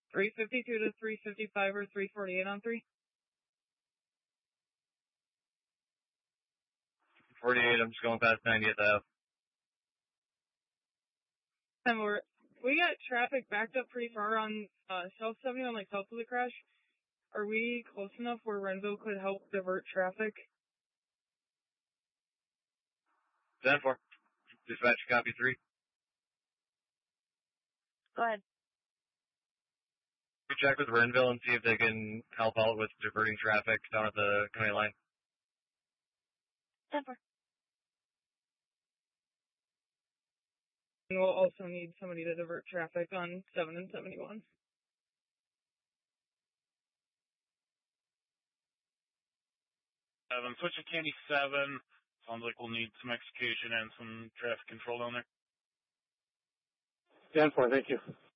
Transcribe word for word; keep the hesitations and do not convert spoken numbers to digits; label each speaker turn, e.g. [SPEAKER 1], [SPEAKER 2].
[SPEAKER 1] three fifty-two to three fifty-five or three forty-eight on three.
[SPEAKER 2] forty-eight, I'm just going past ninetieth Ave.
[SPEAKER 1] And we're, we got traffic backed up pretty far on uh, South seventy-one, like south of the crash. Are we close enough where Renville could help divert traffic?
[SPEAKER 2] ten four. Dispatch, copy three.
[SPEAKER 3] Go ahead.
[SPEAKER 2] We check with Renville and see if they can help out with diverting traffic down at the county line.
[SPEAKER 3] ten four.
[SPEAKER 1] And we'll also need somebody to divert traffic on seven and seventy-one.
[SPEAKER 4] Seven, switch to Candy seven. Sounds like we'll need some execution and some traffic control down there.
[SPEAKER 5] ten four, thank you.